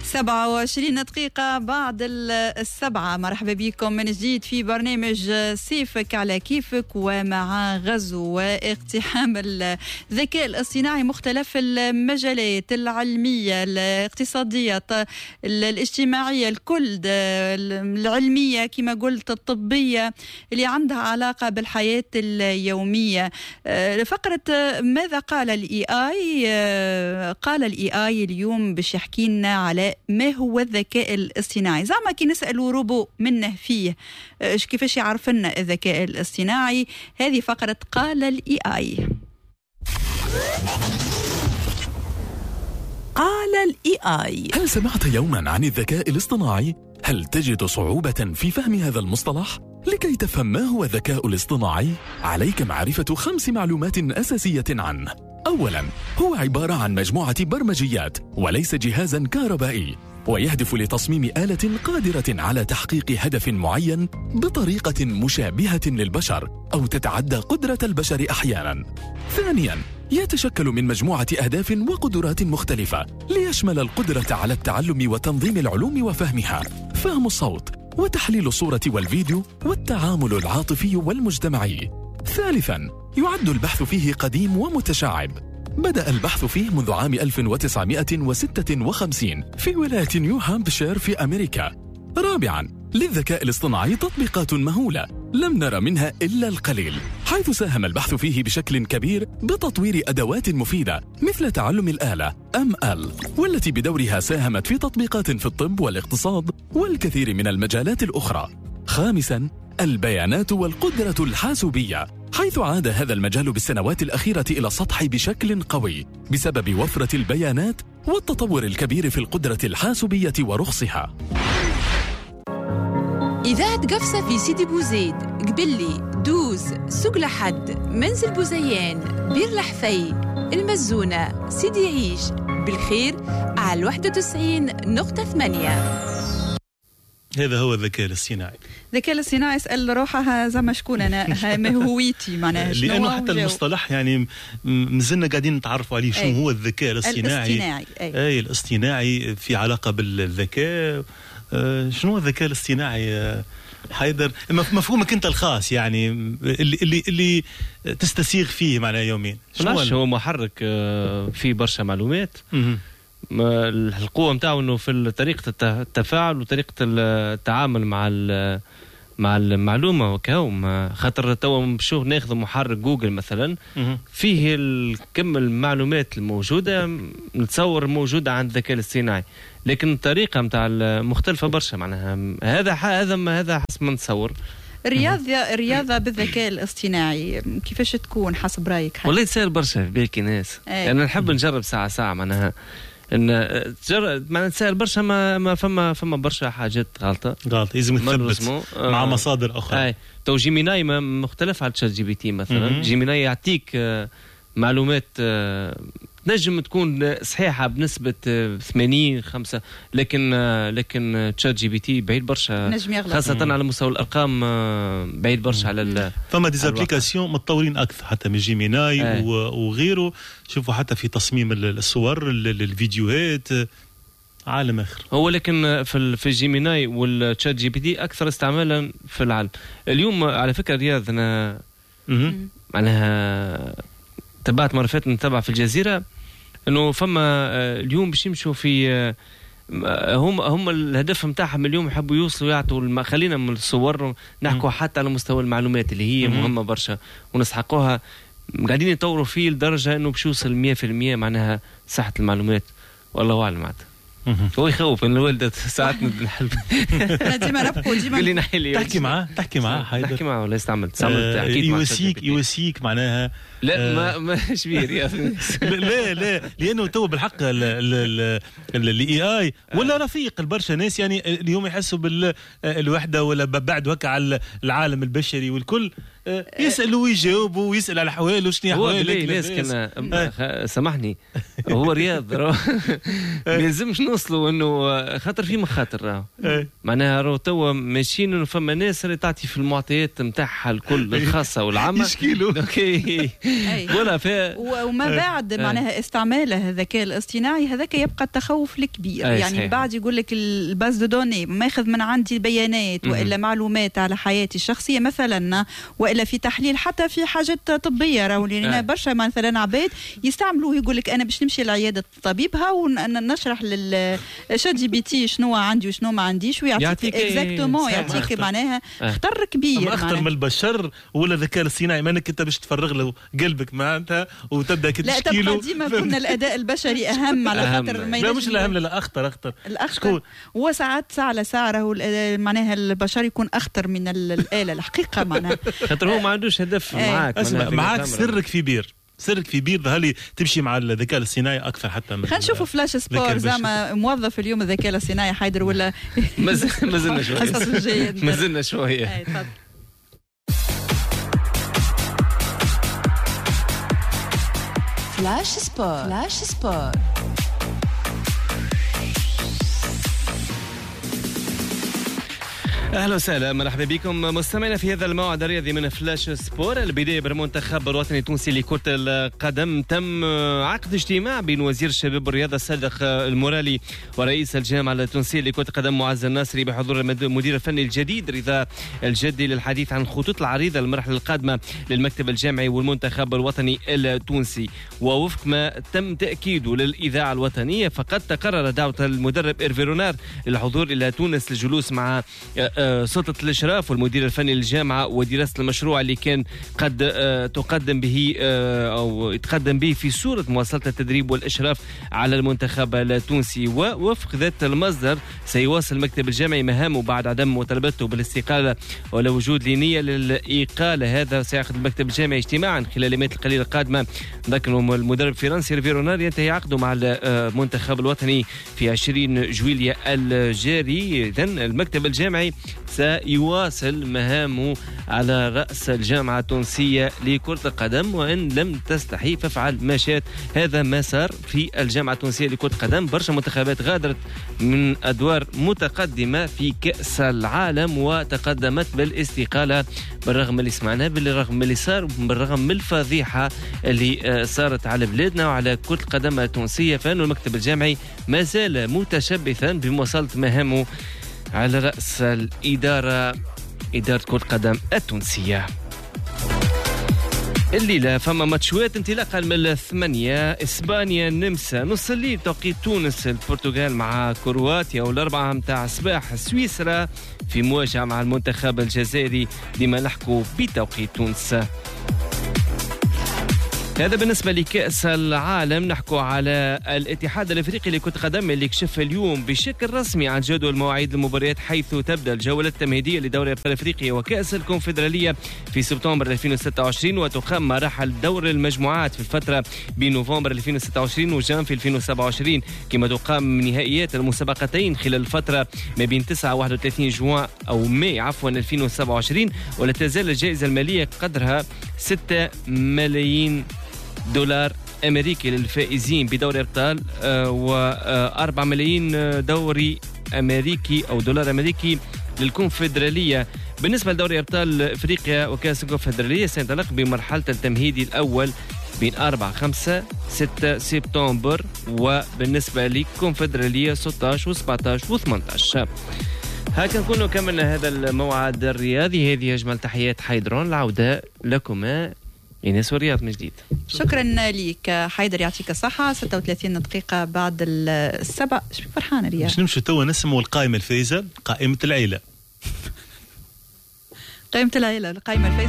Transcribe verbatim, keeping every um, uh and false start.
سبعة وعشرين دقيقة بعد السبعة. مرحبا بكم من جديد في برنامج سيفك على كيفك، ومع غزو واقتحام الذكاء الاصطناعي مختلف المجالات العلمية الاقتصادية الاجتماعية الكل العلمية كما قلت الطبية اللي عندها علاقة بالحياة اليومية. فقرة ماذا قال الاي اي؟ قال الاي اي اليوم باش يحكي لنا على ما هو الذكاء الاصطناعي. زعما كي نسألوا روبو منه فيه كيفاش يعرف لنا الذكاء الاصطناعي. هذه فقرة قال الاي اي. قال الاي اي. هل سمعت يوما عن الذكاء الاصطناعي؟ هل تجد صعوبة في فهم هذا المصطلح؟ لكي تفهم ما هو الذكاء الاصطناعي عليك معرفة خمس معلومات أساسية عنه. أولا، هو عبارة عن مجموعة برمجيات وليس جهازا كهربائي، ويهدف لتصميم آلة قادرة على تحقيق هدف معين بطريقة مشابهة للبشر أو تتعدى قدرة البشر أحيانا. ثانيا، يتشكل من مجموعة أهداف وقدرات مختلفة ليشمل القدرة على التعلم وتنظيم العلوم وفهمها، فهم الصوت وتحليل الصورة والفيديو، والتعامل العاطفي والمجتمعي. ثالثا، يعد البحث فيه قديم ومتشعب، بدأ البحث فيه منذ عام ألف وتسعمائة وستة وخمسين في ولاية نيو هامبشير في أمريكا. رابعا، للذكاء الاصطناعي تطبيقات مهولة لم نرى منها إلا القليل، حيث ساهم البحث فيه بشكل كبير بتطوير أدوات مفيدة مثل تعلم الآلة إم إل، والتي بدورها ساهمت في تطبيقات في الطب والاقتصاد والكثير من المجالات الأخرى. خامسا، البيانات والقدرة الحاسوبية، حيث عاد هذا المجال بالسنوات الأخيرة إلى السطح بشكل قوي بسبب وفرة البيانات والتطور الكبير في القدرة الحاسوبية ورخصها. إذاعة قفصة في سيدي بوزيد، قبلي، دوز، سوق لحد، منزل بوزيان، بير لحفي، المزونة، سيدي عيش، بالخير على واحد وتسعين نقطة ثمانية. هذا هو الذكاء الاصطناعي. الذكاء الاصطناي اسال روحها زعما شكون انا، ما هويتي معناها، لانه حتى المصطلح يعني مازلنا قاعدين نتعرفوا عليه شنو هو الذكاء الاصطناعي. الاصطناعي اي, أي الاصطناعي في علاقه بالذكاء. آه شنو هو الذكاء الاصطناعي؟ آه حيدر مفهومك انت الخاص، يعني اللي اللي, اللي تستسيغ فيه معناه يومين. شنو هو محرك فيه برشا معلومات. القوة متاعه انه في طريقة التفاعل وطريقة التعامل مع مع المعلومة وكهو. خاطر توا نمشيو ناخذ محرك جوجل مثلا، فيه الكم المعلومات الموجودة نتصور موجودة عند الذكاء الاصطناعي، لكن الطريقة متاع مختلفة برشا معناها. هذا هذا هذا حسب ما نتصور. الرياضة الرياضة بالذكاء الاصطناعي كيفاش تكون حسب رأيك؟ والله تسأل برشا في بالك ناس، يعني أنا نحب نجرب ساعة ساعة معناها ان تجرب ما نسال برشا، ما, ما فما فما برشا حاجات غلطه غلط لازم تثبت مع مصادر اخرى. اي تو جيميناي مختلف على تشات جي بي تي مثلا. جيميناي يعطيك معلومات تنجم تكون صحيحه بنسبه ثمانين خمسة، لكن لكن تشات جي بي تي بعيد برشا، خاصه مم. على مستوى الارقام بعيد برشا. مم. على فما ديزابليكاسيون متطورين اكثر حتى من جيميناي وغيره. شوفوا حتى في تصميم الصور الفيديوهات عالم اخر. هو لكن في في جيميناي والتشات جي بي تي اكثر استعمالا في العالم اليوم. على فكره رياض، انا معناها تبعت مرة فاتت نتابع في الجزيرة انه فما اليوم باش يمشوا في هم هم الهدف نتاعهم اليوم يحبوا يوصلوا يعطوا. خلينا من الصور نحكوا حتى على مستوى المعلومات اللي هي مهمة برشا ونسحقوها، قاعدين يطوروا فيه لدرجة انه باش يوصل مية في المية معناها صحة المعلومات. والله اعلم عاد. هو يخوف ان الوالده ساعات نحلف. انا ديما نبقوا ديما تحكي معاه تحكي معاه حيدر تحكي معاه ولا يستعمل تستعمل آه يواسيك يواسيك معناها. لا آه ما ما شبير يا لا لا لانه تو بالحق الاي اي ولا رفيق البرشا ناس، يعني اليوم يحسوا بالوحده ولا بعد هكا على العالم البشري والكل. يسال ويجاوب ويسال على حواله شنو هو احوالك. بالله كان سامحني هو رياض ما لازمش نوصلوا انه خاطر في مخاطر راهو معناها راهو توا ماشيين انه فما ناس اللي تعطي في المعطيات نتاعها الكل الخاصه والعامه يشكيلوا اوكي ولا في وما بعد معناها استعماله الذكاء الاصطناعي هذاك يبقى التخوف الكبير. يعني بعد يقول لك الباز دو دوني ماخذ من عندي بيانات والا معلومات على حياتي الشخصيه مثلا، والا في تحليل حتى في حاجات طبيه راهو لان برشا مثلا عباد يستعملوه يقول لك انا باش نمشي لعياده طبيبها ونشرح للشات جي بي تي شنو عندي وشنو ما عنديش ويعطيك اكزاكتومون يعطيك معناها خطر كبير. اخطر من البشر ولا الذكاء الاصطناعي مانك انت باش تفرغ له قلبك معناتها وتبدا كي تشكي له. لا ديما كنا الاداء البشري اهم على خاطر ما لا مش الاهم لا اخطر اخطر الاخطر هو ساعات ساعه على ساعه راهو معناها البشر يكون اخطر من الاله الحقيقه معناها خاطر هو ما عندوش هدف معاك. اسمع معاك سرك في بير سرك في بير ظهري تمشي مع الذكاء الاصطناعي اكثر حتى من. خلينا نشوفوا فلاش سبور زعما موظف اليوم الذكاء الاصطناعي حيدر ولا مازلنا شويه مازلنا شويه. فلاش سبور فلاش سبور اهلا وسهلا مرحبا بكم مستمعينا في هذا الموعد الرياضي من فلاش سبور. البدايه بالمنتخب الوطني التونسي لكره القدم. تم عقد اجتماع بين وزير الشباب والرياضه السابق المورالي ورئيس الجامعه التونسيه لكره القدم معز الناصري بحضور المدير الفني الجديد رضا الجدي للحديث عن خطوط العريضه المرحله القادمه للمكتب الجامعي والمنتخب الوطني التونسي. ووفق ما تم تاكيده للاذاعه الوطنيه فقد تقرر دعوه المدرب إيرفي رونار للحضور الى تونس للجلوس مع سلطة الإشراف والمدير الفني للجامعة ودراسة المشروع اللي كان قد تقدم به أو يتقدم به في صورة مواصلة التدريب والإشراف على المنتخب التونسي. ووفق ذات المصدر سيواصل المكتب الجامعي مهامه بعد عدم مطالبته بالاستقالة ولا وجود لنية للإقالة. هذا سيعقد المكتب الجامعي اجتماعا خلال الأيام القليلة القادمة. ذكر المدرب الفرنسي إيرفي رونار ينتهي عقده مع المنتخب الوطني في عشرين جويلية الجاري. إذن المكتب الجامعي سيواصل مهامه على رأس الجامعة التونسية لكرة القدم وإن لم تستحي فافعل ما شاءت. هذا ما صار في الجامعة التونسية لكرة القدم. برشا منتخبات غادرت من أدوار متقدمة في كأس العالم وتقدمت بالاستقالة بالرغم اللي سمعناه بالرغم اللي صار بالرغم من الفضيحة اللي صارت على بلادنا وعلى كرة القدم التونسية. فإنه المكتب الجامعي ما زال متشبثا بمواصلة مهامه على رأس الإدارة إدارة كرة القدم التونسية. الليلة فما ماتشوات انطلاقا من الثمانية إسبانيا النمسا نص الليل توقيت تونس البرتغال مع كرواتيا والأربعة متاع صباح سويسرا في مواجهة مع المنتخب الجزائري ديما نحكوا بتوقيت تونس. هذا بالنسبة لكأس العالم. نحكو على الاتحاد الافريقي لكرة القدم اللي كشف اليوم بشكل رسمي عن جدول مواعيد المباريات حيث تبدأ الجولة التمهيدية لدوري أبطال أفريقيا وكأس الكونفدرالية في سبتمبر ألفين وستة وعشرين وتقام مراحل دور المجموعات في الفترة بين نوفمبر ألفين وستة وعشرين وجانفي ألفين وسبعة وعشرين كما تقام نهائيات المسابقتين خلال الفترة ما بين تسعة وواحد وثلاثين جوان أو ماي عفوا ألفين وسبعة وعشرين. ولا تزال الجائزة المالية قدرها ستة ملايين دولار أمريكي للفائزين بدوري أبطال وأربعة ملايين دوري أمريكي أو دولار أمريكي للكونفدرالية. بالنسبة لدوري أبطال أفريقيا وكأس الكونفدرالية سينطلق بمرحلة التمهيد الأول بين أربعة خمسة ستة سبتمبر وبالنسبة للكونفدرالية ستة عشر وسبعة عشر وثمانية عشر. هكذا نكونوا كملنا هذا الموعد الرياضي. هذه أجمل تحيات حيدرون. العودة لكما إناس ورياض من جديد. شكرا لك حيدر يعطيك الصحة. ستة وثلاثين دقيقة بعد السبع. شو فرحانة رياض؟ مش نمشي توا نسموا القائمة الفائزة قائمة العيلة. قائمة العيلة القائمة الفائزة